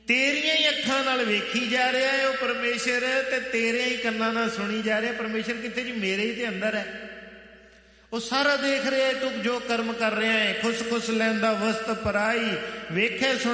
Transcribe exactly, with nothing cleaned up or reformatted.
ਤੇਰੀਆਂ ਹੀ ਅੱਖਾਂ ਨਾਲ ਵੇਖੀ ਜਾ ਰਿਹਾ ਹੈ ਉਹ ਪਰਮੇਸ਼ਰ, ਤੇ ਤੇਰੇ ਹੀ ਕੰਨਾਂ ਨਾਲ ਸੁਣੀ ਜਾ ਰਿਹਾ। ਪਰਮੇਸ਼ਰ ਕਿੱਥੇ ਜੀ? ਮੇਰੇ ਹੀ ਤੇ ਅੰਦਰ ਹੈ। ਉਹ ਸਾਰਾ ਦੇਖ ਰਿਹਾ ਤੂੰ ਜੋ ਕਰਮ ਕਰ ਰਿਹਾ ਹੈ। ਖੁਸ ਖੁਸ ਲੈਂਦਾ ਵਸਤ ਪਰਾਈ, ਵੇਖੇ ਸੁਣ